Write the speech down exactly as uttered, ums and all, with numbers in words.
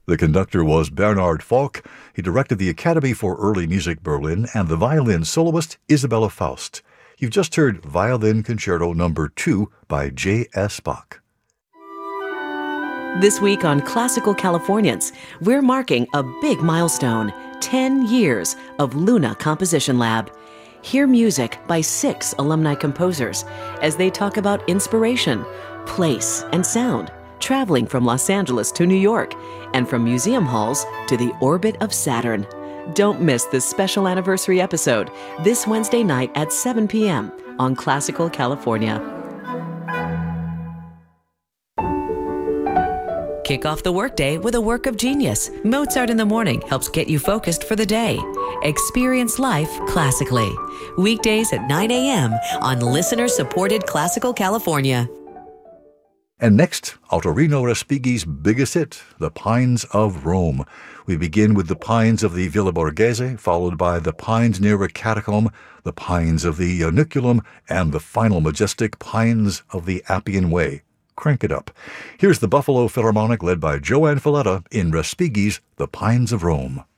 The conductor was Bernard Falk. He directed the Academy for Early Music Berlin and the violin soloist Isabella Faust. You've just heard Violin Concerto Number two by J S. Bach. This week on Classical Californians, we're marking a big milestone, ten years of Luna Composition Lab. Hear music by six alumni composers as they talk about inspiration, place, and sound, traveling from Los Angeles to New York, and from museum halls to the orbit of Saturn. Don't miss this special anniversary episode this Wednesday night at seven p.m. on Classical California. Kick off the workday with a work of genius. Mozart in the Morning helps get you focused for the day. Experience life classically. Weekdays at nine a.m. on listener-supported Classical California. And next, Autorino Respighi's biggest hit, The Pines of Rome. We begin with the pines of the Villa Borghese, followed by the pines near a catacomb, the pines of the Janiculum, and the final majestic pines of the Appian Way. Crank it up. Here's the Buffalo Philharmonic led by Joanne Falletta in Respighi's The Pines of Rome.